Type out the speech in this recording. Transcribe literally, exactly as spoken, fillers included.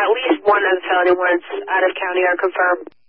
at least one of the felony warrants out of county are confirmed.